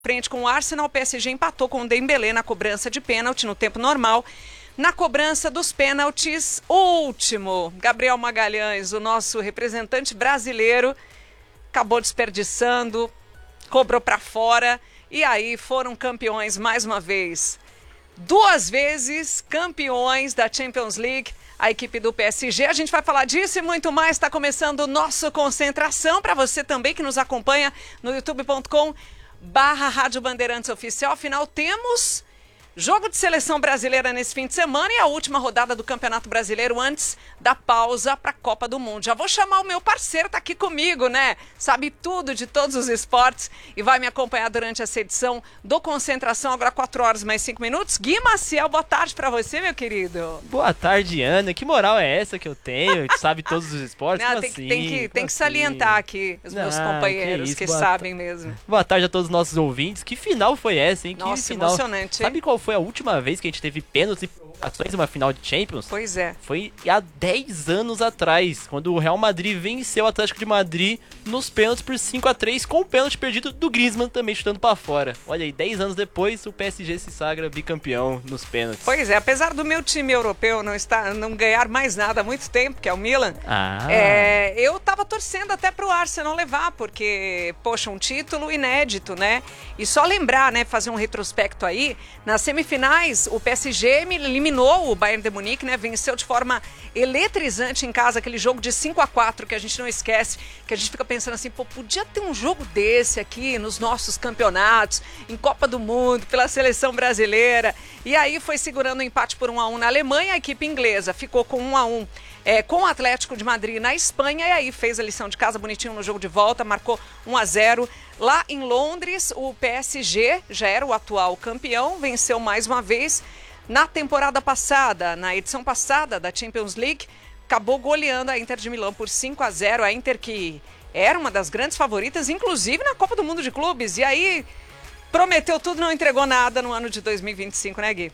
frente com o Arsenal, o PSG empatou com o Dembélé na cobrança de pênalti no tempo normal. Na cobrança dos pênaltis, o último, Gabriel Magalhães, o nosso representante brasileiro, acabou desperdiçando, cobrou para fora e aí foram campeões mais uma vez. 2 vezes campeões da Champions League, a equipe do PSG. A gente vai falar disso e muito mais. Está começando o nosso Concentração para você também que nos acompanha no youtube.com/Rádio Bandeirantes Oficial. Afinal, temos jogo de seleção brasileira nesse fim de semana e a última rodada do Campeonato Brasileiro antes da pausa para a Copa do Mundo. Já vou chamar o meu parceiro, tá aqui comigo, né? Sabe tudo de todos os esportes e vai me acompanhar durante essa edição do Concentração, agora 4 horas mais 5 minutos. Gui Maciel, boa tarde para você, meu querido. Boa tarde, Ana. Que moral é essa que eu tenho? Sabe todos os esportes? Não, tem que salientar aqui os meus companheiros que sabem mesmo. Boa tarde a todos os nossos ouvintes. Que final foi essa, hein? Nossa, que final emocionante. Sabe qual foi a última vez que a gente teve pênaltis e prorrogações em uma final de Champions? Pois é. Foi há 10 anos atrás, quando o Real Madrid venceu o Atlético de Madrid nos pênaltis por 5-3, com o pênalti perdido do Griezmann também chutando pra fora. Olha aí, 10 anos depois, o PSG se sagra bicampeão nos pênaltis. Pois é, apesar do meu time europeu não ganhar mais nada há muito tempo, que é o Milan, eu tava torcendo até pro Arsenal levar, porque, poxa, um título inédito, né? E só lembrar, né, fazer um retrospecto aí, nas semifinais, o PSG eliminou o Bayern de Munique, né? Venceu de forma eletrizante em casa, aquele jogo de 5-4 que a gente não esquece, que a gente fica pensando assim, pô, podia ter um jogo desse aqui nos nossos campeonatos, em Copa do Mundo, pela seleção brasileira. E aí foi segurando o empate por 1-1 na Alemanha, a equipe inglesa ficou com 1-1 com o Atlético de Madrid na Espanha, e aí fez a lição de casa bonitinho no jogo de volta, marcou 1-0. Lá em Londres, o PSG já era o atual campeão, venceu mais uma vez. Na temporada passada, na edição passada da Champions League, acabou goleando a Inter de Milão por 5-0. A Inter que era uma das grandes favoritas, inclusive na Copa do Mundo de Clubes. E aí prometeu tudo, não entregou nada no ano de 2025, né, Gui?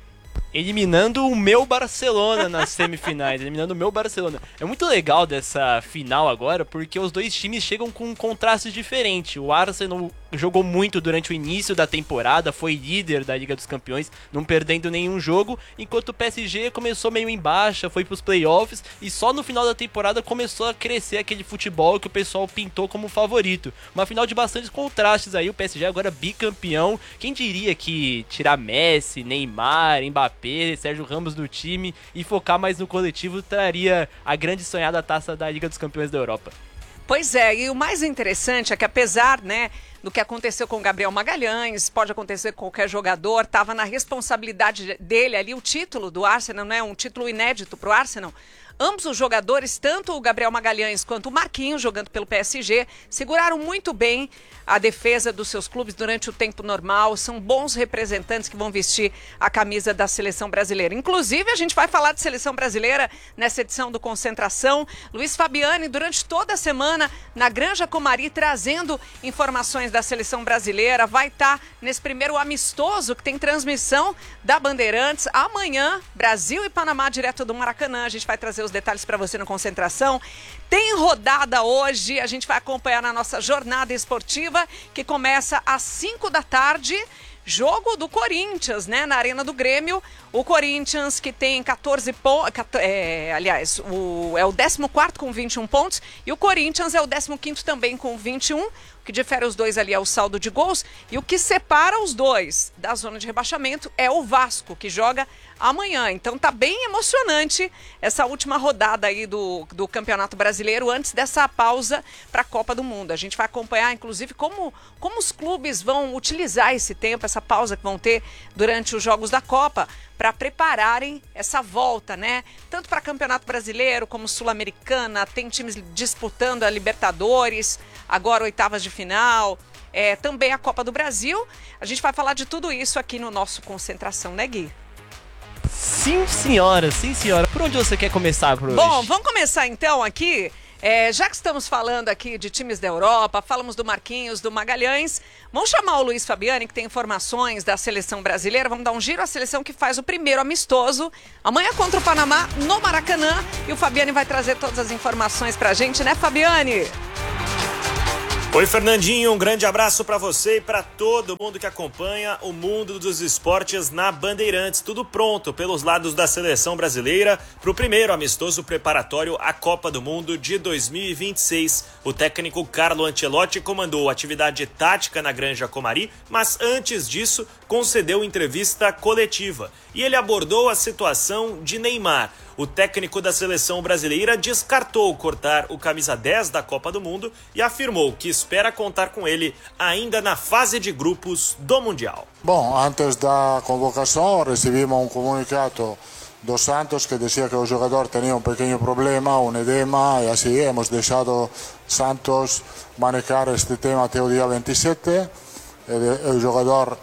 Eliminando o meu Barcelona nas semifinais, eliminando o meu Barcelona. É muito legal dessa final agora, porque os dois times chegam com um contraste diferente. O Arsenal jogou muito durante o início da temporada, foi líder da Liga dos Campeões, não perdendo nenhum jogo, enquanto o PSG começou meio em baixa, foi pros playoffs, e só no final da temporada começou a crescer aquele futebol que o pessoal pintou como favorito. Uma final de bastantes contrastes aí, o PSG agora bicampeão. Quem diria que tirar Messi, Neymar, Mbappé, Sérgio Ramos do time e focar mais no coletivo traria a grande sonhada taça da Liga dos Campeões da Europa. Pois é, e o mais interessante é que apesar, né, do que aconteceu com o Gabriel Magalhães, pode acontecer com qualquer jogador, estava na responsabilidade dele ali o título do Arsenal, né, um título inédito para o Arsenal. Ambos os jogadores, tanto o Gabriel Magalhães quanto o Marquinhos, jogando pelo PSG, seguraram muito bem a defesa dos seus clubes durante o tempo normal. São bons representantes que vão vestir a camisa da seleção brasileira. Inclusive, a gente vai falar de seleção brasileira nessa edição do Concentração. Luiz Fabiani, durante toda a semana, na Granja Comari, trazendo informações da seleção brasileira. Vai estar nesse primeiro amistoso que tem transmissão da Bandeirantes. Amanhã, Brasil e Panamá, direto do Maracanã. A gente vai trazer os detalhes para você no Concentração. Tem rodada hoje, a gente vai acompanhar na nossa jornada esportiva, que começa às 5 da tarde. Jogo do Corinthians, né? Na Arena do Grêmio. O Corinthians que tem 14 pontos. Aliás, é o 14º com 21 pontos. E o Corinthians é o 15º também com 21. O que difere os dois ali é o saldo de gols. E o que separa os dois da zona de rebaixamento é o Vasco, que joga amanhã. Então tá bem emocionante essa última rodada aí do Campeonato Brasileiro antes dessa pausa para a Copa do Mundo. A gente vai acompanhar, inclusive, como os clubes vão utilizar esse tempo, essa pausa que vão ter durante os Jogos da Copa, para prepararem essa volta, né? Tanto para Campeonato Brasileiro como Sul-Americana, tem times disputando a Libertadores, agora oitavas de final, também a Copa do Brasil. A gente vai falar de tudo isso aqui no nosso Concentração, né, Gui? Sim, senhora, sim, senhora. Por onde você quer começar por hoje? Bom, vamos começar então aqui. Já que estamos falando aqui de times da Europa, falamos do Marquinhos, do Magalhães, vamos chamar o Luiz Fabiani, que tem informações da seleção brasileira. Vamos dar um giro à seleção que faz o primeiro amistoso amanhã contra o Panamá no Maracanã. E o Fabiani vai trazer todas as informações pra gente, né, Fabiani? Oi, Fernandinho, um grande abraço para você e para todo mundo que acompanha o mundo dos esportes na Bandeirantes. Tudo pronto pelos lados da seleção brasileira para o primeiro amistoso preparatório à Copa do Mundo de 2026. O técnico Carlo Ancelotti comandou atividade tática na Granja Comari, mas antes disso concedeu entrevista coletiva. E ele abordou a situação de Neymar. O técnico da seleção brasileira descartou cortar o camisa 10 da Copa do Mundo e afirmou que espera contar com ele ainda na fase de grupos do Mundial. Bom, antes da convocação recebimos um comunicado dos Santos que dizia que o jogador tinha um pequeno problema, um edema, e assim hemos deixado Santos manejar este tema até o dia 27. O jogador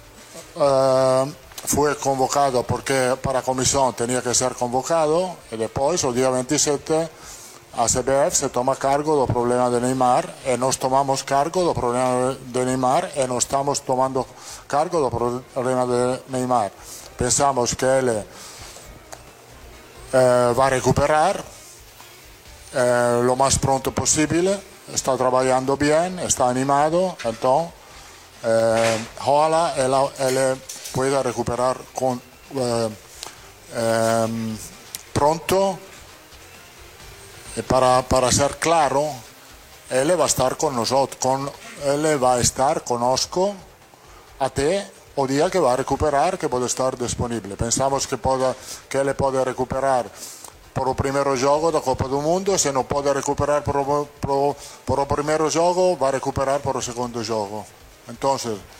foi convocado porque para a comissão tinha que ser convocado e depois, o dia 27, a CBF se toma cargo do problema de Neymar e nós tomamos cargo do problema de Neymar e nós estamos tomando cargo do problema de Neymar. Pensamos que ele vai recuperar lo mais pronto possível, está trabalhando bem, está animado, então ojalá ele pueda recuperar pronto. E para ser claro, ele vai estar com nós, ele vai estar conosco até o dia que vai recuperar, que pode estar disponível. Pensamos que ele pode recuperar por o primeiro jogo da Copa do Mundo. Se não pode recuperar por o primeiro jogo, vai recuperar por o segundo jogo. Então,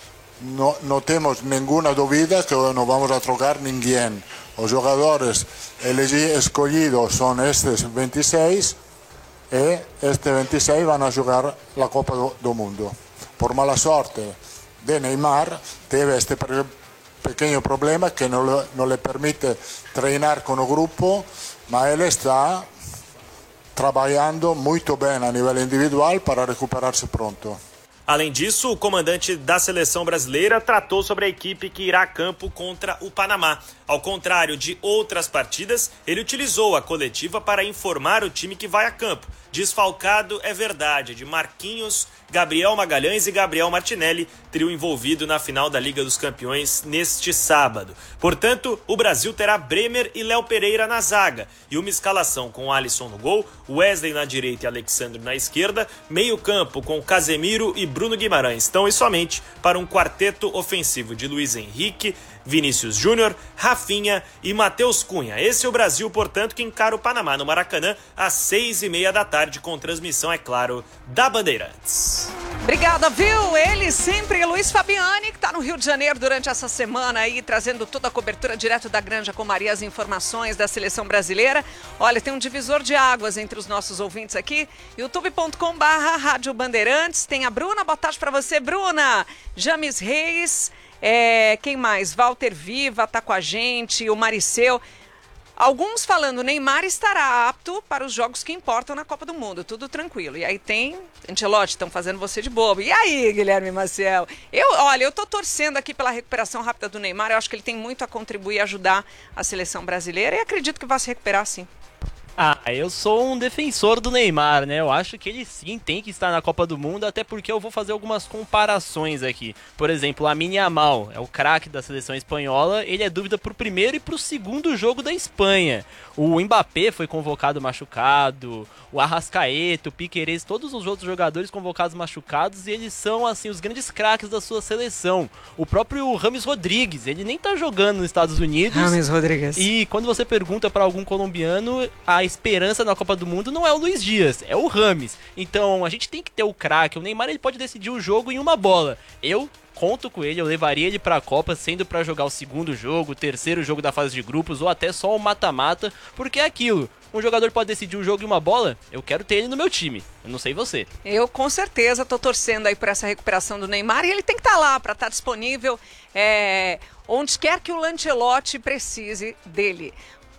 não temos nenhuma dúvida que não vamos a trocar ninguém. Os jogadores escolhidos são estes 26 e estes 26 vão a jogar a Copa do Mundo. Por mala sorte de Neymar, teve este pequeno problema que não lhe permite treinar com o grupo, mas ele está trabalhando muito bem a nível individual para recuperar-se pronto. Além disso, o comandante da seleção brasileira tratou sobre a equipe que irá a campo contra o Panamá. Ao contrário de outras partidas, ele utilizou a coletiva para informar o time que vai a campo. Desfalcado, é verdade, de Marquinhos, Gabriel Magalhães e Gabriel Martinelli, trio envolvido na final da Liga dos Campeões neste sábado. Portanto, o Brasil terá Bremer e Léo Pereira na zaga e uma escalação com Alisson no gol, Wesley na direita e Alexandre na esquerda, meio campo com Casemiro e Bruno Guimarães. Então, e somente para um quarteto ofensivo de Luiz Henrique, Vinícius Júnior, Rafinha e Matheus Cunha. Esse é o Brasil, portanto, que encara o Panamá no Maracanã às 6h30 da tarde, com transmissão, é claro, da Bandeirantes. Obrigada, viu? Ele sempre, Luiz Fabiani, que está no Rio de Janeiro durante essa semana aí, trazendo toda a cobertura direto da Granja Comari, as informações da seleção brasileira. Olha, tem um divisor de águas entre os nossos ouvintes aqui, youtube.com/Rádio Bandeirantes. Tem a Bruna, boa tarde para você, Bruna. James Reis, quem mais? Walter Viva tá com a gente, o Mariceu. Alguns falando, Neymar estará apto para os jogos que importam na Copa do Mundo, tudo tranquilo. E aí tem, Ancelotti, estão fazendo você de bobo. E aí, Guilherme Maciel? Eu tô torcendo aqui pela recuperação rápida do Neymar, eu acho que ele tem muito a contribuir e ajudar a seleção brasileira e acredito que vai se recuperar sim. Eu sou um defensor do Neymar, né? Eu acho que ele sim tem que estar na Copa do Mundo, até porque eu vou fazer algumas comparações aqui. Por exemplo, Lamine Yamal é o craque da seleção espanhola, ele é dúvida pro primeiro e pro segundo jogo da Espanha. O Mbappé foi convocado machucado, o Arrascaeta, o Piquerez, todos os outros jogadores convocados machucados, e eles são, assim, os grandes craques da sua seleção. O próprio Rames Rodrigues, ele nem tá jogando nos Estados Unidos. Rames Rodrigues. E quando você pergunta para algum colombiano, a esperança na Copa do Mundo não é o Luiz Dias, é o Rames. Então a gente tem que ter o craque. O Neymar, ele pode decidir o jogo em uma bola. Eu conto com ele, eu levaria ele pra Copa, sendo pra jogar o segundo jogo, o terceiro jogo da fase de grupos ou até só o mata-mata, porque é aquilo. Um jogador pode decidir um jogo em uma bola, eu quero ter ele no meu time. Eu não sei você. Eu com certeza tô torcendo aí por essa recuperação do Neymar e ele tem que estar lá para estar disponível onde quer que o Ancelotti precise dele.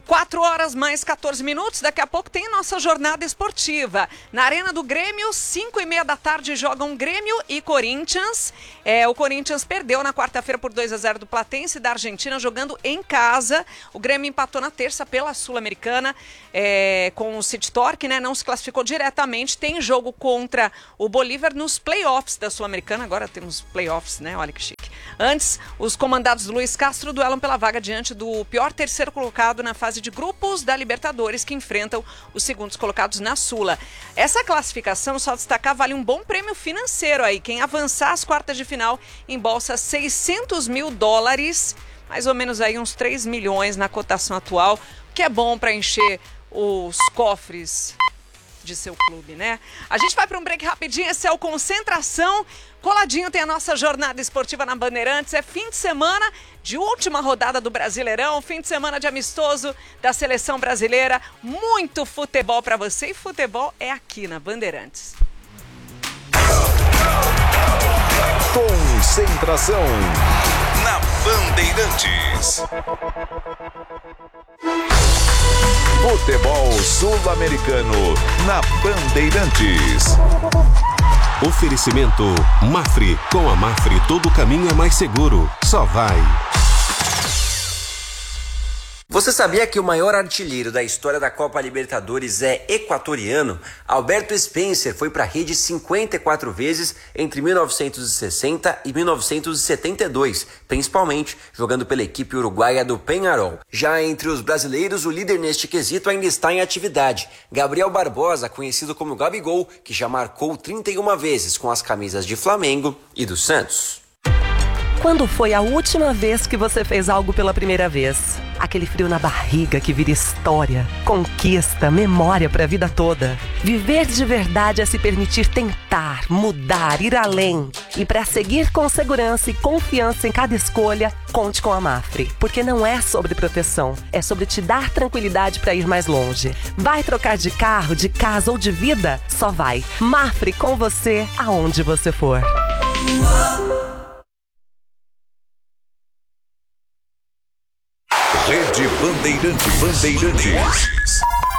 4 horas mais 14 minutos, daqui a pouco tem a nossa jornada esportiva. Na Arena do Grêmio, 5h30 da tarde, jogam Grêmio e Corinthians. O Corinthians perdeu na quarta-feira por 2-0 do Platense da Argentina, jogando em casa. O Grêmio empatou na terça pela Sul-Americana com o City Torque, né? Não se classificou diretamente. Tem jogo contra o Bolívar nos playoffs da Sul-Americana. Agora temos playoffs, né? Olha que chique. Antes, os comandados do Luiz Castro duelam pela vaga diante do pior terceiro colocado na fase de grupos da Libertadores, que enfrentam os segundos colocados na Sula. Essa classificação, só destacar, vale um bom prêmio financeiro aí. Quem avançar às quartas de final embolsa $600 mil, mais ou menos aí uns 3 milhões na cotação atual, que é bom para encher os cofres de seu clube, né? A gente vai para um break rapidinho, esse é o Concentração. Coladinho tem a nossa jornada esportiva na Bandeirantes. É fim de semana de última rodada do Brasileirão, fim de semana de amistoso da seleção brasileira. Muito futebol para você, e futebol é aqui na Bandeirantes. Concentração na Bandeirantes. Futebol sul-americano na Bandeirantes. Oferecimento Mafre. Com a Mafre todo caminho é mais seguro. Só vai. Você sabia que o maior artilheiro da história da Copa Libertadores é equatoriano? Alberto Spencer foi para a rede 54 vezes entre 1960 e 1972, principalmente jogando pela equipe uruguaia do Peñarol. Já entre os brasileiros, o líder neste quesito ainda está em atividade. Gabriel Barbosa, conhecido como Gabigol, que já marcou 31 vezes com as camisas de Flamengo e do Santos. Quando foi a última vez que você fez algo pela primeira vez? Aquele frio na barriga que vira história, conquista, memória para a vida toda. Viver de verdade é se permitir tentar, mudar, ir além. E para seguir com segurança e confiança em cada escolha, conte com a Mafre. Porque não é sobre proteção, é sobre te dar tranquilidade para ir mais longe. Vai trocar de carro, de casa ou de vida? Só vai. Mafre com você, aonde você for. Rede Bandeirantes.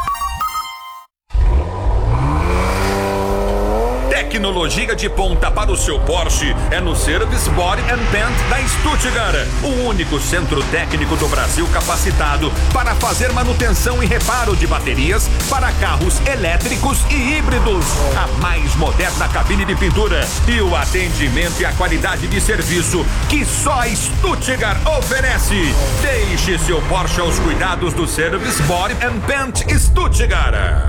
Tecnologia de ponta para o seu Porsche é no Service Body and Paint da Stuttgart. O único centro técnico do Brasil capacitado para fazer manutenção e reparo de baterias para carros elétricos e híbridos. A mais moderna cabine de pintura e o atendimento e a qualidade de serviço que só a Stuttgart oferece. Deixe seu Porsche aos cuidados do Service Body and Paint Stuttgart.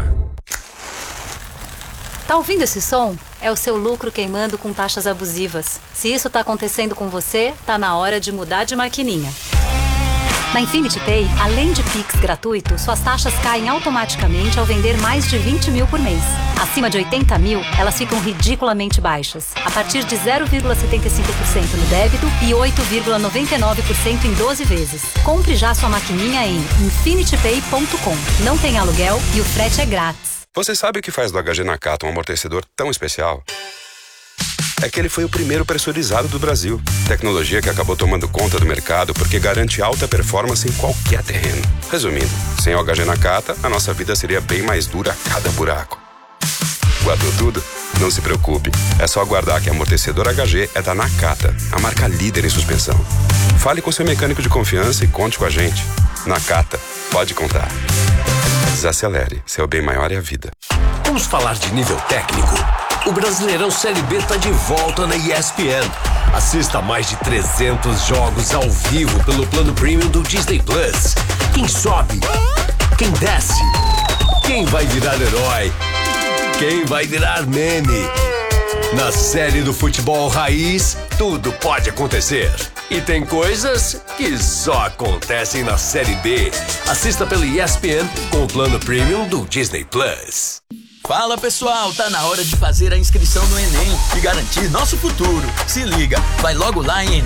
Tá ouvindo esse som? É o seu lucro queimando com taxas abusivas. Se isso tá acontecendo com você, tá na hora de mudar de maquininha. Na Infinity Pay, além de Pix gratuito, suas taxas caem automaticamente ao vender mais de 20 mil por mês. Acima de 80 mil, elas ficam ridiculamente baixas, a partir de 0,75% no débito e 8,99% em 12 vezes. Compre já sua maquininha em infinitypay.com. Não tem aluguel e o frete é grátis. Você sabe o que faz do HG Nakata um amortecedor tão especial? É que ele foi o primeiro pressurizado do Brasil. Tecnologia que acabou tomando conta do mercado porque garante alta performance em qualquer terreno. Resumindo, sem o HG Nakata, a nossa vida seria bem mais dura a cada buraco. Guardou tudo? Não se preocupe. É só aguardar que amortecedor HG é da Nakata, a marca líder em suspensão. Fale com seu mecânico de confiança e conte com a gente. Nakata, pode contar. Desacelere, seu bem maior é a vida. Vamos falar de nível técnico? O Brasileirão Série B está de volta na ESPN. Assista mais de 300 jogos ao vivo pelo plano premium do Disney Plus. Quem sobe? Quem desce? Quem vai virar herói? Quem vai virar meme? Na série do futebol raiz, tudo pode acontecer. E tem coisas que só acontecem na Série B. Assista pelo ESPN com o plano premium do Disney Plus. Fala pessoal, tá na hora de fazer a inscrição no Enem e garantir nosso futuro. Se liga, vai logo lá em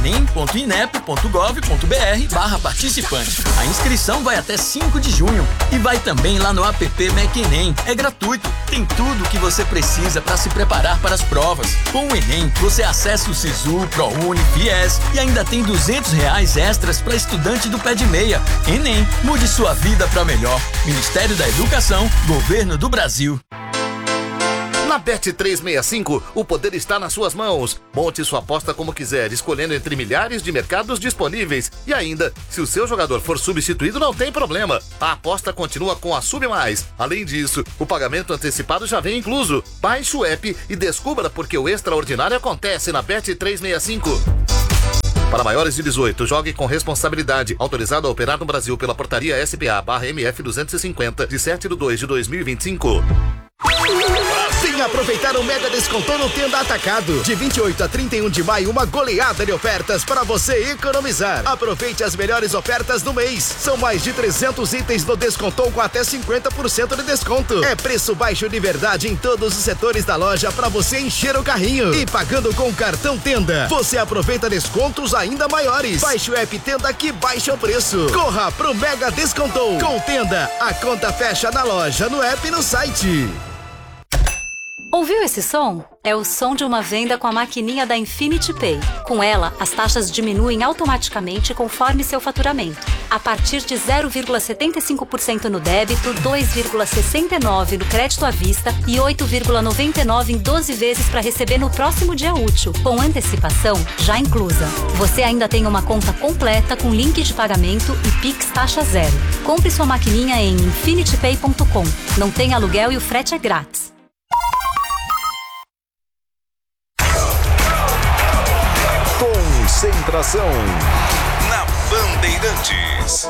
enem.inep.gov.br/participante. A inscrição vai até 5 de junho e vai também lá no app MEC Enem. É gratuito, tem tudo o que você precisa para se preparar para as provas. Com o Enem, você acessa o Sisu, ProUni, FIES e ainda tem R$200 extras para estudante do pé de meia. Enem, mude sua vida para melhor. Ministério da Educação, Governo do Brasil. Na Bet365, o poder está nas suas mãos. Monte sua aposta como quiser, escolhendo entre milhares de mercados disponíveis. E ainda, se o seu jogador for substituído, não tem problema. A aposta continua com a Sub Mais. Além disso, o pagamento antecipado já vem incluso. Baixe o app e descubra porque o extraordinário acontece na Bet365. Para maiores de 18, jogue com responsabilidade. Autorizado a operar no Brasil pela portaria SPA/MF 250, de 7/2/2025. Venha aproveitar o mega descontão no Tenda Atacado. De 28 a 31 de maio, uma goleada de ofertas para você economizar. Aproveite as melhores ofertas do mês. São mais de 300 itens no descontão com até 50% de desconto. É preço baixo de verdade em todos os setores da loja para você encher o carrinho. E pagando com o cartão Tenda, você aproveita descontos ainda maiores. Baixe o app Tenda que baixa o preço. Corra pro mega descontão. Com Tenda, a conta fecha na loja, no app e no site. Ouviu esse som? É o som de uma venda com a maquininha da Infinity Pay. Com ela, as taxas diminuem automaticamente conforme seu faturamento. A partir de 0,75% no débito, 2,69% no crédito à vista e 8,99% em 12 vezes para receber no próximo dia útil, com antecipação já inclusa. Você ainda tem uma conta completa com link de pagamento e Pix taxa zero. Compre sua maquininha em infinitypay.com. Não tem aluguel e o frete é grátis. Concentração na Bandeirantes.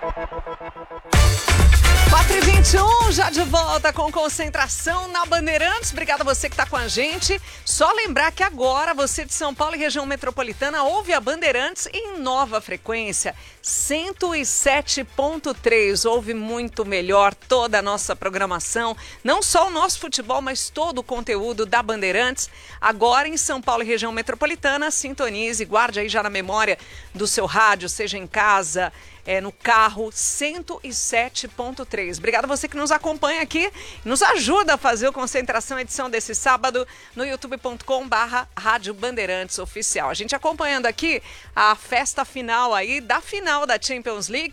4h21, já de volta com Concentração na Bandeirantes. Obrigada a você que está com a gente. Só lembrar que agora você de São Paulo e região metropolitana ouve a Bandeirantes em nova frequência, 107.3. Ouve muito melhor toda a nossa programação, não só o nosso futebol, mas todo o conteúdo da Bandeirantes. Agora em São Paulo e região metropolitana, sintonize, guarde aí já na memória do seu rádio, seja em casa, no carro, 107.3. Obrigada a você que nos acompanha aqui, nos ajuda a fazer o Concentração edição desse sábado no youtube.com/Rádio Bandeirantes Oficial. A gente acompanhando aqui a festa final aí da final da Champions League.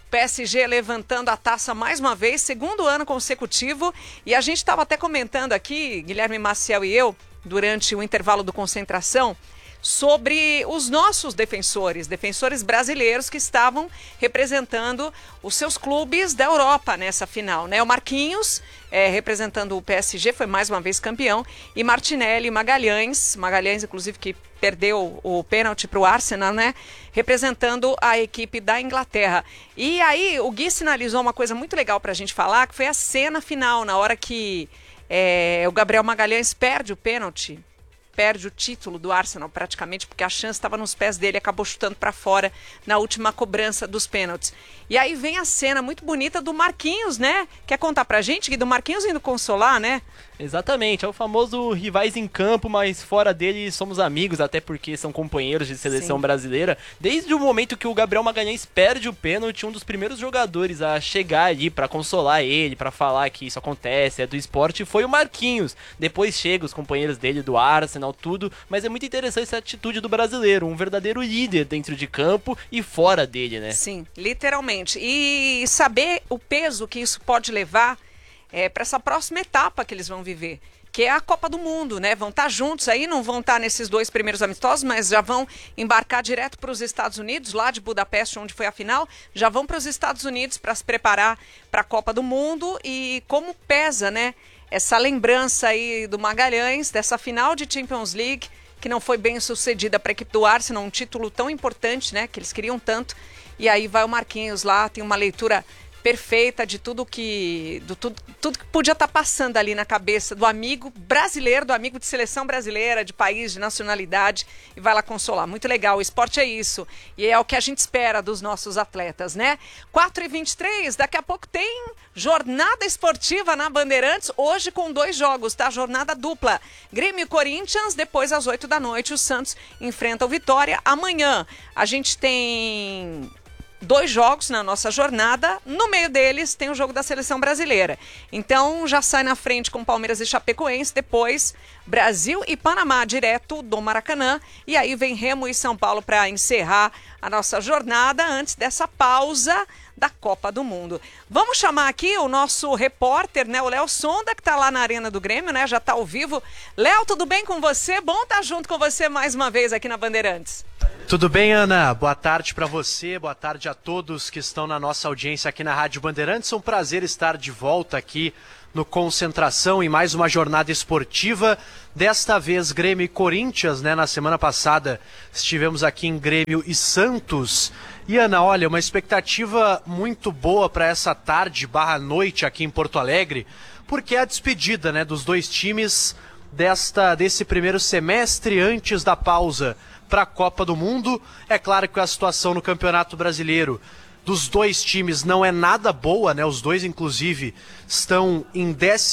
PSG levantando a taça mais uma vez, segundo ano consecutivo. E a gente estava até comentando aqui, Guilherme Maciel e eu, durante o intervalo do Concentração, sobre os nossos defensores brasileiros que estavam representando os seus clubes da Europa nessa final, né? O Marquinhos, representando o PSG, foi mais uma vez campeão, e Martinelli, Magalhães inclusive que perdeu o pênalti para o Arsenal, né? Representando a equipe da Inglaterra. E aí o Gui sinalizou uma coisa muito legal para a gente falar, que foi a cena final, na hora que o Gabriel Magalhães perde o pênalti, perde o título do Arsenal praticamente, porque a chance estava nos pés dele, acabou chutando para fora na última cobrança dos pênaltis. E aí vem a cena muito bonita do Marquinhos, né? Quer contar pra gente, Gui, do Marquinhos indo consolar, né? Exatamente, é o famoso rivais em campo, mas fora dele somos amigos, até porque são companheiros de seleção brasileira. Desde o momento que o Gabriel Magalhães perde o pênalti, um dos primeiros jogadores a chegar ali pra consolar ele, pra falar que isso acontece, é do esporte, foi o Marquinhos. Depois chega os companheiros dele do Arsenal, tudo, mas é muito interessante essa atitude do brasileiro, um verdadeiro líder dentro de campo e fora dele, né? Sim, literalmente. E saber o peso que isso pode levar para essa próxima etapa que eles vão viver, que é a Copa do Mundo, né? Vão estar juntos aí, não vão estar nesses 2 primeiros amistosos, mas já vão embarcar direto para os Estados Unidos, lá de Budapeste, onde foi a final, já vão para os Estados Unidos para se preparar para a Copa do Mundo. E como pesa, né? Essa lembrança aí do Magalhães, dessa final de Champions League, que não foi bem sucedida para a equipe do Arsenal, um título tão importante, né? Que eles queriam tanto. E aí vai o Marquinhos lá, tem uma leitura perfeita de tudo que podia estar passando ali na cabeça do amigo brasileiro, do amigo de seleção brasileira, de país, de nacionalidade, e vai lá consolar. Muito legal, o esporte é isso, e é o que a gente espera dos nossos atletas, né? 4h23, daqui a pouco tem jornada esportiva na Bandeirantes, hoje com 2 jogos, tá? Jornada dupla, Grêmio e Corinthians, depois às 8 da noite o Santos enfrenta o Vitória. Amanhã a gente tem 2 jogos na nossa jornada, no meio deles tem o jogo da seleção brasileira. Então já sai na frente com Palmeiras e Chapecoense, depois Brasil e Panamá direto do Maracanã, e aí vem Remo e São Paulo para encerrar a nossa jornada antes dessa pausa da Copa do Mundo. Vamos chamar aqui o nosso repórter, né, o Léo Sonda, que está lá na Arena do Grêmio, né, já está ao vivo. Léo, tudo bem com você? Bom estar junto com você mais uma vez aqui na Bandeirantes. Tudo bem, Ana? Boa tarde para você, boa tarde a todos que estão na nossa audiência aqui na Rádio Bandeirantes. É um prazer estar de volta aqui no Concentração em mais uma jornada esportiva. Desta vez Grêmio e Corinthians, né? Na semana passada estivemos aqui em Grêmio e Santos. E Ana, olha, uma expectativa muito boa para essa tarde / noite aqui em Porto Alegre, porque é a despedida, né, dos 2 times desse primeiro semestre antes da pausa para a Copa do Mundo. É claro que a situação no Campeonato Brasileiro dos 2 times não é nada boa, né? Os 2, inclusive, estão em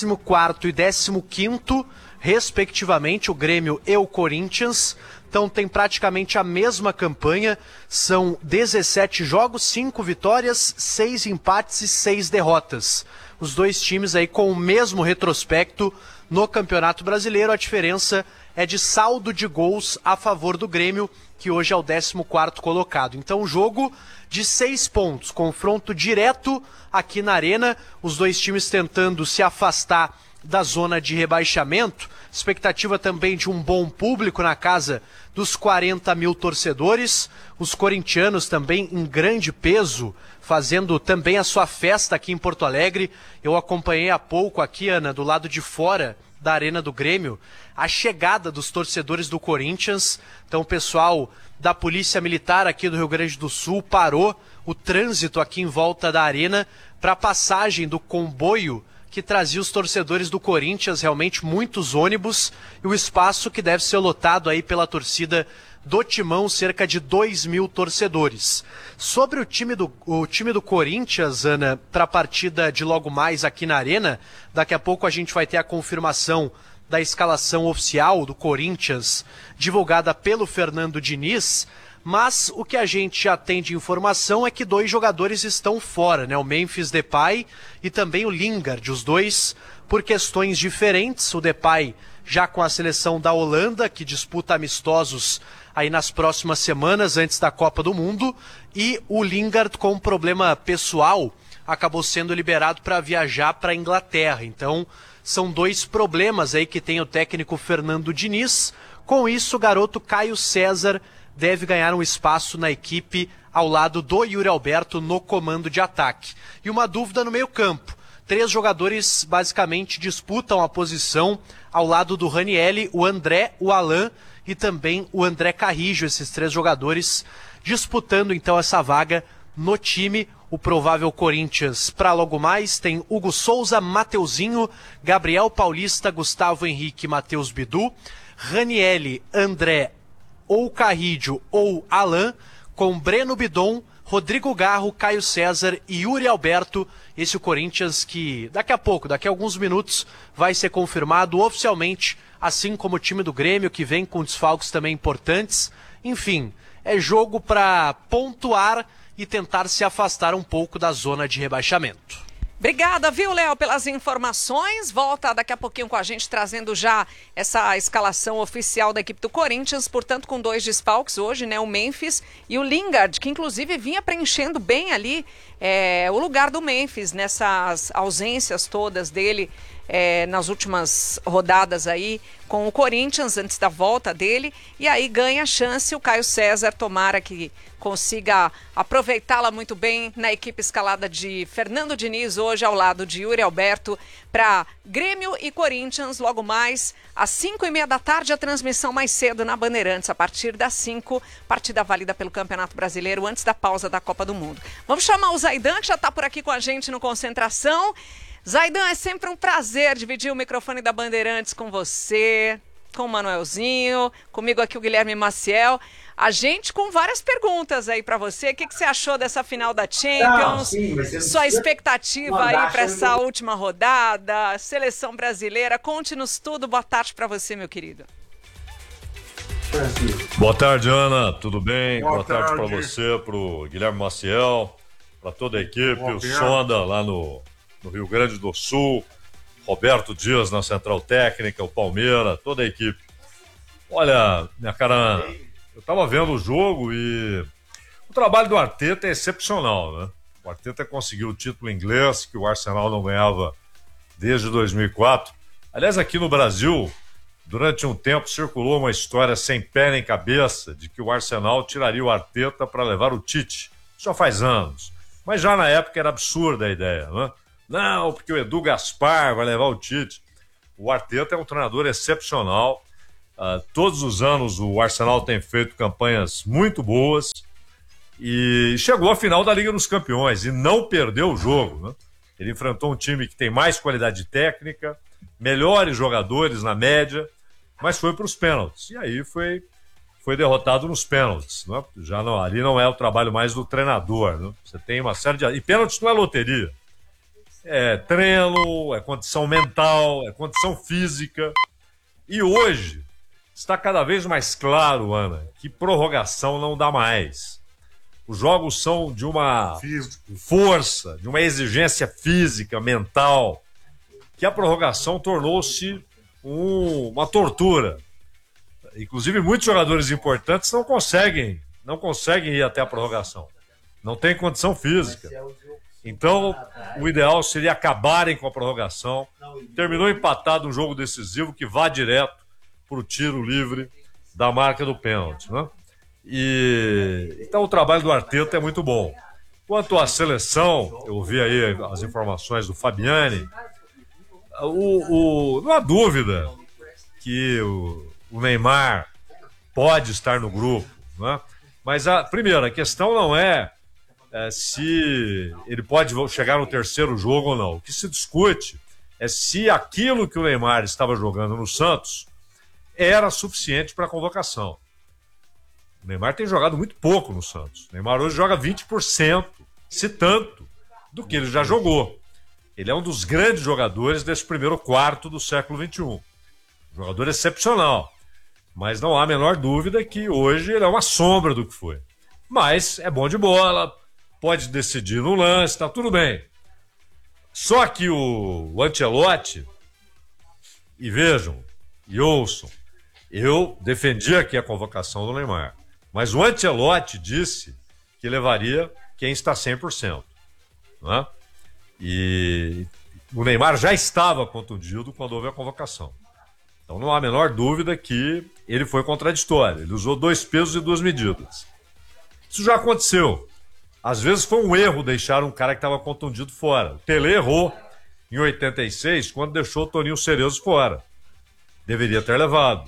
14º e 15º, respectivamente, o Grêmio e o Corinthians. Então tem praticamente a mesma campanha, são 17 jogos, 5 vitórias, 6 empates e 6 derrotas. Os 2 times aí com o mesmo retrospecto no Campeonato Brasileiro, a diferença é de saldo de gols a favor do Grêmio, que hoje é o 14º colocado. Então, jogo de 6 pontos, confronto direto aqui na Arena, os 2 times tentando se afastar da zona de rebaixamento, expectativa também de um bom público na casa dos 40 mil torcedores, os corintianos também em grande peso, fazendo também a sua festa aqui em Porto Alegre. Eu acompanhei há pouco aqui, Ana, do lado de fora da Arena do Grêmio, a chegada dos torcedores do Corinthians. Então o pessoal da Polícia Militar aqui do Rio Grande do Sul parou o trânsito aqui em volta da Arena para a passagem do comboio que trazia os torcedores do Corinthians, realmente muitos ônibus, e o espaço que deve ser lotado aí pela torcida do Timão, cerca de 2.000 torcedores. Sobre o time do Corinthians, Ana, para a partida de logo mais aqui na Arena, daqui a pouco a gente vai ter a confirmação da escalação oficial do Corinthians, divulgada pelo Fernando Diniz, mas o que a gente já tem de informação é que 2 jogadores estão fora, né? O Memphis Depay e também o Lingard, os 2 por questões diferentes. O Depay já com a seleção da Holanda, que disputa amistosos aí nas próximas semanas antes da Copa do Mundo, e o Lingard com um problema pessoal acabou sendo liberado para viajar para a Inglaterra. Então são 2 problemas aí que tem o técnico Fernando Diniz. Com isso, o garoto Caio César deve ganhar um espaço na equipe ao lado do Yuri Alberto no comando de ataque. E uma dúvida no meio-campo. 3 jogadores basicamente disputam a posição ao lado do Ranieri, o André, o Alain e também o André Carrijo. Esses 3 jogadores disputando então essa vaga no time. O provável Corinthians para logo mais tem Hugo Souza, Mateuzinho, Gabriel Paulista, Gustavo Henrique e Matheus Bidu, Ranieri, André ou Carrijo ou Alain, com Breno Bidon, Rodrigo Garro, Caio César e Yuri Alberto. Esse é o Corinthians que daqui a pouco, daqui a alguns minutos, vai ser confirmado oficialmente, assim como o time do Grêmio, que vem com desfalques também importantes. Enfim, é jogo para pontuar e tentar se afastar um pouco da zona de rebaixamento. Obrigada, viu, Léo, pelas informações. Volta daqui a pouquinho com a gente, trazendo já essa escalação oficial da equipe do Corinthians, portanto com 2 desfalques hoje, né, o Memphis e o Lingard, que inclusive vinha preenchendo bem ali o lugar do Memphis, nessas ausências todas dele nas últimas rodadas aí com o Corinthians, antes da volta dele, e aí ganha a chance o Caio César, tomara que consiga aproveitá-la muito bem na equipe escalada de Fernando Diniz, hoje ao lado de Yuri Alberto, para Grêmio e Corinthians, logo mais às 5h30 da tarde, a transmissão mais cedo na Bandeirantes, a partir das 5, partida válida pelo Campeonato Brasileiro, antes da pausa da Copa do Mundo. Vamos chamar o Zaidan, que já está por aqui com a gente no Concentração. Zaidan, é sempre um prazer dividir o microfone da Bandeirantes com você, com o Manuelzinho, comigo aqui o Guilherme Maciel. A gente com várias perguntas aí pra você. O que você achou dessa final da Champions? Sua expectativa aí pra essa última rodada? Seleção brasileira? Conte-nos tudo. Boa tarde pra você, meu querido. Boa tarde, Ana. Tudo bem? Boa tarde pra você, pro Guilherme Maciel, pra toda a equipe, o Sonda lá no Rio Grande do Sul, Roberto Dias na Central Técnica, o Palmeira, toda a equipe. Olha, minha cara Ana, eu tava vendo o jogo e o trabalho do Arteta é excepcional, né? O Arteta conseguiu o título inglês, que o Arsenal não ganhava desde 2004. Aliás, aqui no Brasil, durante um tempo circulou uma história sem pé nem cabeça de que o Arsenal tiraria o Arteta para levar o Tite. Isso já faz anos. Mas já na época era absurda a ideia, né? Não, porque o Edu Gaspar vai levar o Tite. O Arteta é um treinador excepcional. Todos os anos o Arsenal tem feito campanhas muito boas e chegou à final da Liga dos Campeões e não perdeu o jogo, né? Ele enfrentou um time que tem mais qualidade técnica, melhores jogadores na média, mas foi para os pênaltis. E aí foi derrotado nos pênaltis, né? Já não, ali não é o trabalho mais do treinador, né? Você tem uma série de... E pênaltis não é loteria. É treino, é condição mental, é condição física. E hoje está cada vez mais claro, Ana, que prorrogação não dá mais. Os jogos são de uma força, de uma exigência física, mental, que a prorrogação tornou-se uma tortura. Inclusive, muitos jogadores importantes não conseguem ir até a prorrogação. Não tem condição física. Então, o ideal seria acabarem com a prorrogação. Terminou empatado um jogo decisivo que vá direto para o tiro livre da marca do pênalti, né? Então o trabalho do Arteta é muito bom. Quanto à seleção, eu ouvi aí as informações do Fabiani. Não há dúvida que o Neymar pode estar no grupo, né? Mas primeiro, a questão não é se ele pode chegar no terceiro jogo ou não. O que se discute é se aquilo que o Neymar estava jogando no Santos era suficiente para a convocação. O Neymar tem jogado muito pouco no Santos. O Neymar hoje joga 20%, se tanto, do que ele já jogou. Ele é um dos grandes jogadores desse primeiro quarto do século XXI. Um jogador excepcional. Mas não há a menor dúvida que hoje ele é uma sombra do que foi. Mas é bom de bola, pode decidir no lance, tá tudo bem. Só que o Ancelotti, e vejam, e ouçam, eu defendi aqui a convocação do Neymar, mas o Ancelotti disse que levaria quem está 100%. Né? E o Neymar já estava contundido quando houve a convocação. Então não há a menor dúvida que ele foi contraditório. Ele usou 2 pesos e 2 medidas. Isso já aconteceu. Às vezes foi um erro deixar um cara que estava contundido fora. O Tele errou em 86 quando deixou o Toninho Cerezo fora. Deveria ter levado.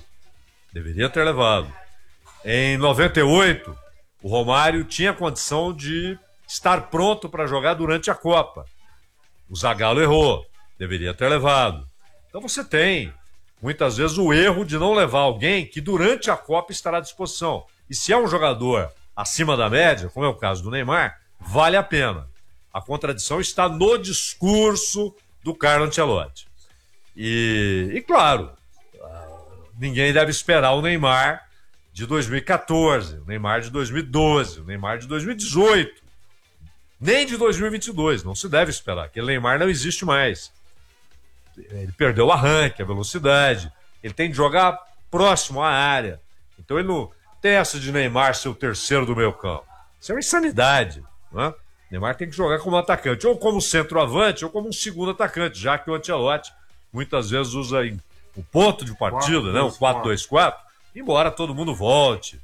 Em 98, o Romário tinha condição de estar pronto para jogar durante a Copa. O Zagallo errou. Deveria ter levado. Então você tem, muitas vezes, o erro de não levar alguém que durante a Copa estará à disposição. E se é um jogador acima da média, como é o caso do Neymar, vale a pena. A contradição está no discurso do Carlo Ancelotti. E claro, ninguém deve esperar o Neymar de 2014, o Neymar de 2012, o Neymar de 2018, nem de 2022, não se deve esperar. Aquele Neymar não existe mais. Ele perdeu o arranque, a velocidade, ele tem de jogar próximo à área. Então ele não tem essa de Neymar ser o terceiro do meio campo. Isso é uma insanidade, né? Neymar tem que jogar como atacante, ou como centroavante, ou como um segundo atacante, já que o Ancelotti muitas vezes usa o ponto de partida, né? O 4-2-4, embora todo mundo volte.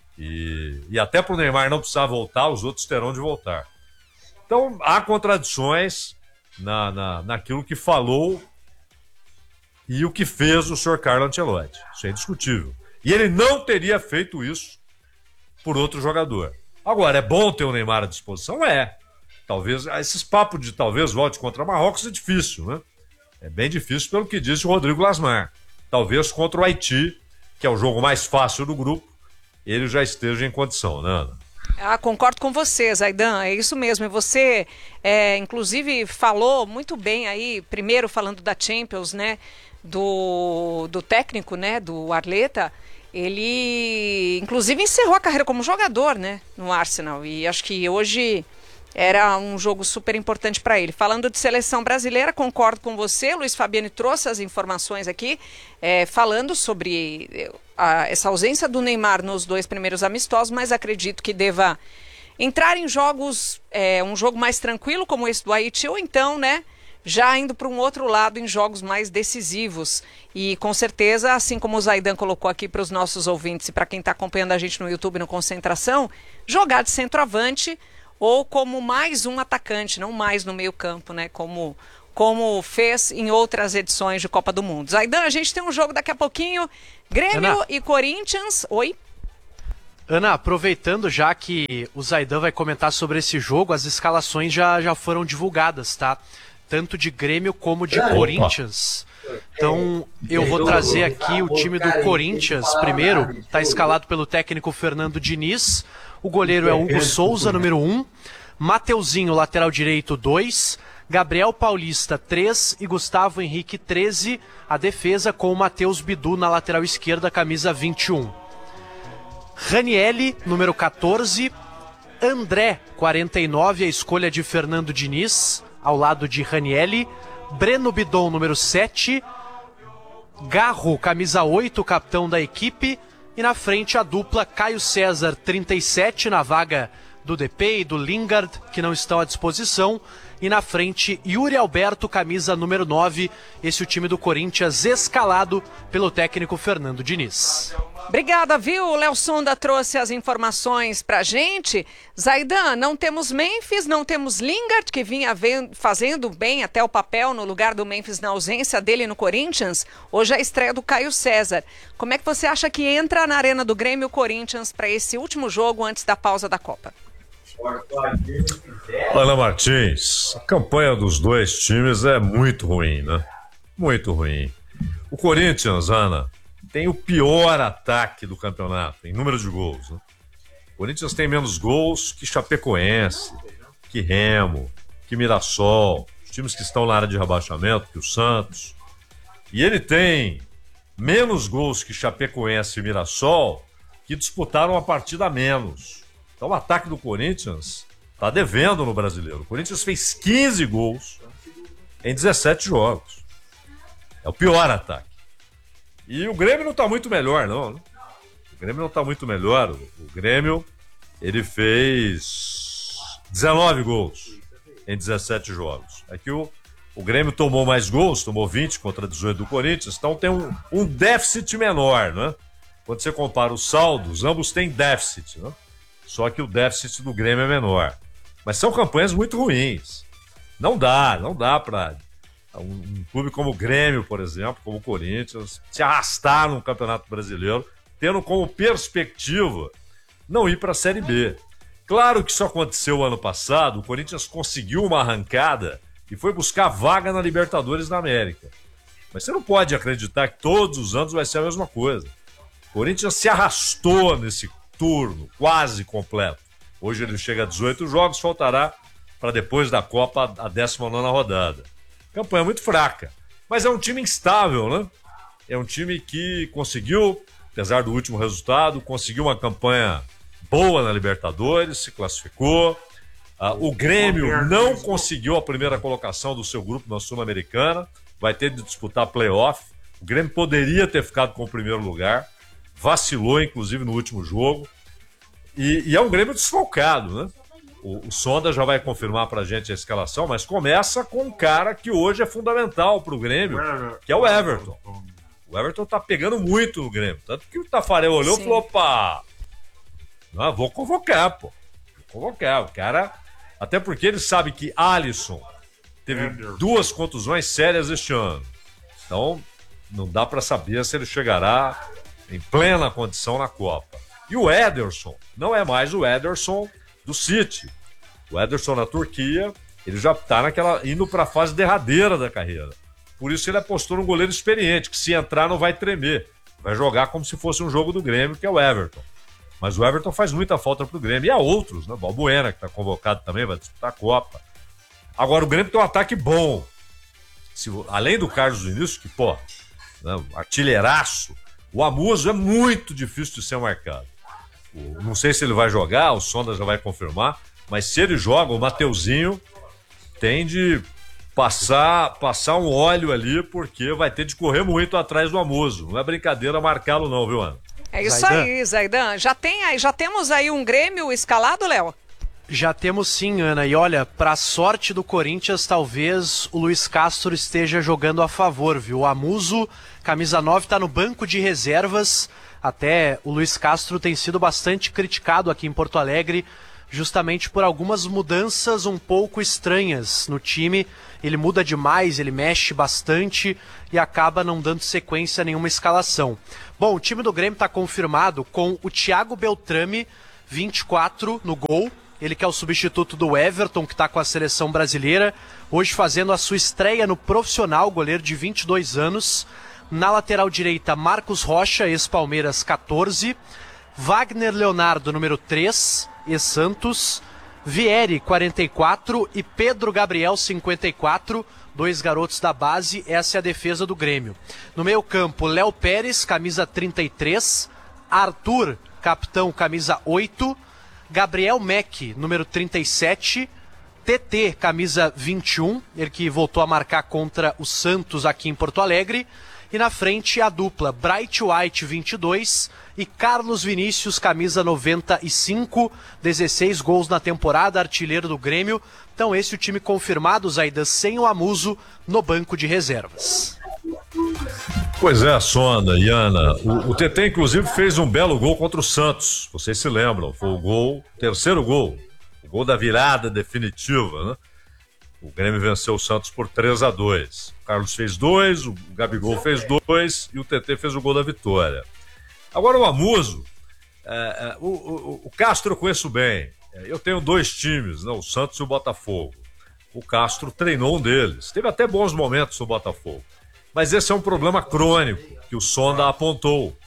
E até para o Neymar não precisar voltar, os outros terão de voltar. Então, há contradições naquilo que falou e o que fez o Sr. Carlo Ancelotti. Isso é indiscutível. E ele não teria feito isso por outro jogador. Agora, é bom ter o Neymar à disposição? É. Talvez, esses papos de talvez volte contra Marrocos é difícil, né? É bem difícil pelo que disse o Rodrigo Lasmar. Talvez contra o Haiti, que é o jogo mais fácil do grupo, ele já esteja em condição, né, Ana? Concordo com você, Zaidan, é isso mesmo. E você, inclusive, falou muito bem aí, primeiro falando da Champions, né, do técnico, né, do Arteta. Ele, inclusive, encerrou a carreira como jogador, né, no Arsenal. E acho que hoje era um jogo super importante para ele. Falando de seleção brasileira, concordo com você. Luiz Fabiani trouxe as informações aqui, falando sobre essa ausência do Neymar nos 2 primeiros amistosos, mas acredito que deva entrar em jogos, um jogo mais tranquilo, como esse do Haiti, ou então, né, já indo para um outro lado em jogos mais decisivos. E com certeza, assim como o Zaidan colocou aqui para os nossos ouvintes e para quem está acompanhando a gente no YouTube no Concentração, jogar de centroavante ou como mais um atacante, não mais no meio campo, né, como fez em outras edições de Copa do Mundo. Zaidan, a gente tem um jogo daqui a pouquinho, Grêmio Ana, e Corinthians. Oi? Ana, aproveitando já que o Zaidan vai comentar sobre esse jogo, as escalações já foram divulgadas, tá? Tanto de Grêmio como de Corinthians. Então, eu vou trazer aqui o time do Corinthians primeiro. Está escalado pelo técnico Fernando Diniz. O goleiro é Hugo Souza, número 1. Mateuzinho, lateral direito, 2. Gabriel Paulista, 3. E Gustavo Henrique, 13. A defesa com o Matheus Bidu na lateral esquerda, camisa 21. Ranielli, número 14. André, 49, a escolha de Fernando Diniz, ao lado de Ranielli. Breno Bidon, número 7. Garro, camisa 8, capitão da equipe. E na frente a dupla Caio César, 37, na vaga do Depay e do Lingard, que não estão à disposição. E na frente Yuri Alberto, camisa número 9. Esse é o time do Corinthians escalado pelo técnico Fernando Diniz. Obrigada, viu? O Léo Sonda trouxe as informações pra gente. Zaidan, não temos Memphis, não temos Lingard, que vinha fazendo bem até o papel no lugar do Memphis na ausência dele no Corinthians. Hoje é a estreia do Caio César. Como é que você acha que entra na arena do Grêmio Corinthians para esse último jogo antes da pausa da Copa? Ana Martins, a campanha dos dois times é muito ruim, né? Muito ruim. O Corinthians, Ana, tem o pior ataque do campeonato em número de gols, né? O Corinthians tem menos gols que Chapecoense, que Remo, que Mirassol, os times que estão na área de rebaixamento, que o Santos. E ele tem menos gols que Chapecoense e Mirassol, que disputaram a partida a menos. Então o ataque do Corinthians está devendo no Brasileiro. O Corinthians fez 15 gols em 17 jogos. É o pior ataque. E o Grêmio não está muito melhor, não. Né? O Grêmio não está muito melhor. O Grêmio, ele fez 19 gols em 17 jogos. Aqui o Grêmio tomou mais gols, tomou 20 contra 18 do Corinthians, então tem um déficit menor, né? Quando você compara os saldos, ambos têm déficit, né? Só que o déficit do Grêmio é menor. Mas são campanhas muito ruins. Não dá para um clube como o Grêmio, por exemplo, como o Corinthians, se arrastar num campeonato brasileiro, tendo como perspectiva não ir para a Série B. Claro que isso aconteceu ano passado, o Corinthians conseguiu uma arrancada e foi buscar vaga na Libertadores da América. Mas você não pode acreditar que todos os anos vai ser a mesma coisa. O Corinthians se arrastou nesse turno quase completo. Hoje ele chega a 18 jogos, faltará para depois da Copa a 19ª rodada. Campanha muito fraca, mas é um time instável, né? É um time que conseguiu, apesar do último resultado, conseguiu uma campanha boa na Libertadores, se classificou. O Grêmio não conseguiu a primeira colocação do seu grupo na Sul-Americana, vai ter de disputar playoff. O Grêmio poderia ter ficado com o primeiro lugar, vacilou inclusive no último jogo, e é um Grêmio desfalcado, né? O Sonda já vai confirmar pra gente a escalação, mas começa com um cara que hoje é fundamental pro Grêmio, que é o Everton. O Everton tá pegando muito no Grêmio. Tanto que o Tafarel olhou e falou, opa, vou convocar, pô. Vou convocar. O cara... Até porque ele sabe que Alisson teve 2 contusões sérias este ano. Então, não dá pra saber se ele chegará em plena condição na Copa. E o Ederson não é mais o Ederson do City. O Ederson na Turquia, ele já tá indo pra fase derradeira da carreira. Por isso ele apostou num goleiro experiente, que se entrar não vai tremer. Vai jogar como se fosse um jogo do Grêmio, que é o Everton. Mas o Everton faz muita falta pro Grêmio. E há outros, né? O Balbuena, que tá convocado também, vai disputar a Copa. Agora, o Grêmio tem um ataque bom. Além do Carlos Vinícius, que, artilheiraço, o Amuso é muito difícil de ser marcado. Não sei se ele vai jogar, o Sonda já vai confirmar, mas se ele joga, o Mateuzinho tem de passar um óleo ali, porque vai ter de correr muito atrás do Amuso. Não é brincadeira marcá-lo não, viu, Ana? É isso aí, Zaidan. Já temos aí um Grêmio escalado, Léo? Já temos sim, Ana. E olha, pra sorte do Corinthians, talvez o Luiz Castro esteja jogando a favor, viu? O Amuso, camisa 9, tá no banco de reservas. Até o Luiz Castro tem sido bastante criticado aqui em Porto Alegre, justamente por algumas mudanças um pouco estranhas no time. Ele muda demais, ele mexe bastante e acaba não dando sequência a nenhuma escalação. Bom, o time do Grêmio está confirmado com o Thiago Beltrame, 24, no gol. Ele que é o substituto do Everton, que está com a seleção brasileira, hoje fazendo a sua estreia no profissional, goleiro de 22 anos. Na lateral direita, Marcos Rocha, ex-Palmeiras, 14. Wagner Leonardo, número 3, ex-Santos. Vieri, 44 e Pedro Gabriel, 54, 2 garotos da base. Essa é a defesa do Grêmio. No meio campo, Léo Pérez, camisa 33. Arthur, capitão, camisa 8. Gabriel Meck, número 37. TT, camisa 21, ele que voltou a marcar contra o Santos aqui em Porto Alegre. E na frente a dupla Bright White, 22, e Carlos Vinícius, camisa 95, 16 gols na temporada, artilheiro do Grêmio. Então esse é o time confirmado, Zaidan, sem o Amuso no banco de reservas. Pois é, Sonda e Ana. O TT, inclusive, fez um belo gol contra o Santos. Vocês se lembram? Foi o terceiro gol. O gol da virada definitiva, né? O Grêmio venceu o Santos por 3-2. O Carlos fez 2, o Gabigol fez 2 e o TT fez o gol da vitória. Agora o Amuso, o Castro eu conheço bem. Eu tenho 2 times, né? O Santos e o Botafogo. O Castro treinou um deles. Teve até bons momentos no Botafogo. Mas esse é um problema crônico que o Sonda apontou.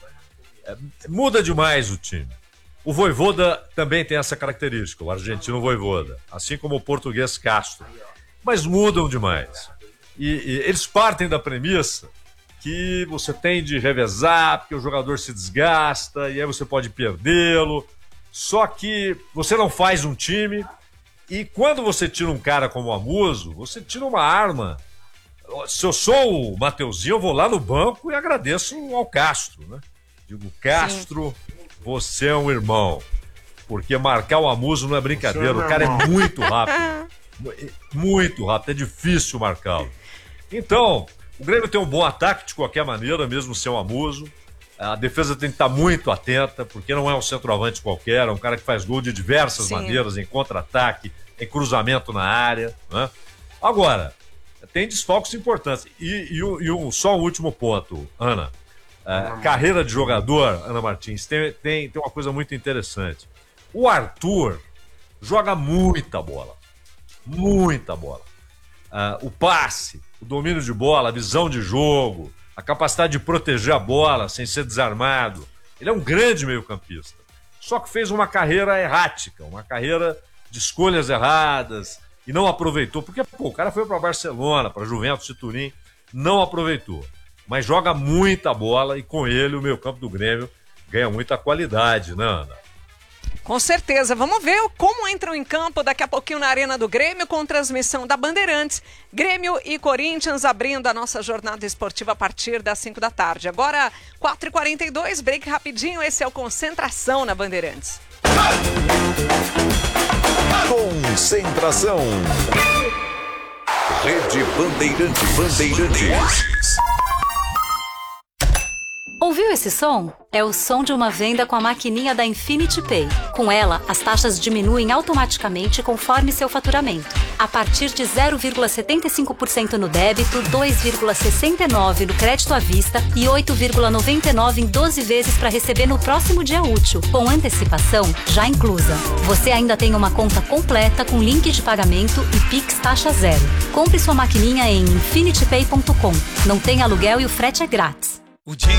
Muda demais o time. O Vojvoda também tem essa característica, o argentino Vojvoda, assim como o português Castro. Mas mudam demais. E eles partem da premissa que você tem de revezar, porque o jogador se desgasta, e aí você pode perdê-lo. Só que você não faz um time, e quando você tira um cara como o Amuso, você tira uma arma. Se eu sou o Mateuzinho, eu vou lá no banco e agradeço ao Castro, né? Digo, Castro, você é um irmão. Porque marcar o Amuso não é brincadeira, o cara é muito rápido. Muito rápido, é difícil marcá-lo. Então, o Grêmio tem um bom ataque de qualquer maneira, mesmo sem o Amuso. A defesa tem que estar muito atenta, porque não é um centroavante qualquer, é um cara que faz gol de diversas maneiras, em contra-ataque, em cruzamento na área, né? Agora, tem desfalques importantes. Só um último ponto, Ana. Carreira de jogador, Ana Martins, tem uma coisa muito interessante. O Arthur joga muita bola. Muita bola. O passe, o domínio de bola, a visão de jogo, a capacidade de proteger a bola sem ser desarmado. Ele é um grande meio-campista. Só que fez uma carreira errática, uma carreira de escolhas erradas e não aproveitou. Porque o cara foi para Barcelona, para Juventus de Turim, não aproveitou. Mas joga muita bola e com ele o meio-campo do Grêmio ganha muita qualidade, né, Ana? Com certeza. Vamos ver como entram em campo daqui a pouquinho na Arena do Grêmio com transmissão da Bandeirantes. Grêmio e Corinthians abrindo a nossa jornada esportiva a partir das 5 da tarde. Agora, 4h42, break rapidinho. Esse é o Concentração na Bandeirantes. Concentração. Rede Bandeirantes. Ouviu esse som? É o som de uma venda com a maquininha da Infinity Pay. Com ela, as taxas diminuem automaticamente conforme seu faturamento. A partir de 0,75% no débito, 2,69% no crédito à vista e 8,99% em 12 vezes para receber no próximo dia útil, com antecipação já inclusa. Você ainda tem uma conta completa com link de pagamento e Pix taxa zero. Compre sua maquininha em infinitypay.com. Não tem aluguel e o frete é grátis. O dia